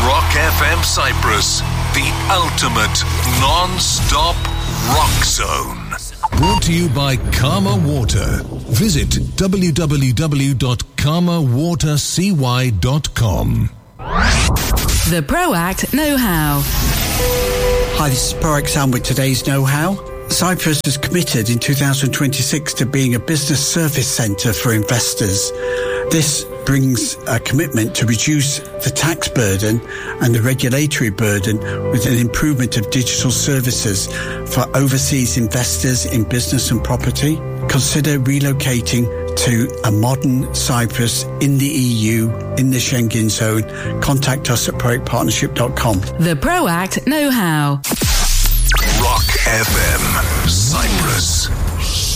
Rock FM Cyprus, the ultimate non-stop rock zone. Brought to you by Karma Water. Visit www.karmawatercy.com. The ProAct Know-How. Hi, this is ProAct Sam with today's Know-How. Cyprus is committed in 2026 to being a business service centre for investors. This brings a commitment to reduce the tax burden and the regulatory burden with an improvement of digital services for overseas investors in business and property. Consider relocating to a modern Cyprus in the EU, in the Schengen zone. Contact us at proactpartnership.com. The ProAct Know-How. Rock FM Cyprus.